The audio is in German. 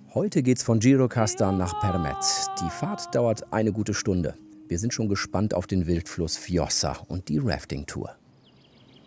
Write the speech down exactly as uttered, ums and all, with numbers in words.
Heute geht's von Gjirokastër nach Permet. Die Fahrt dauert eine gute Stunde. Wir sind schon gespannt auf den Wildfluss Fjosa und die Rafting-Tour.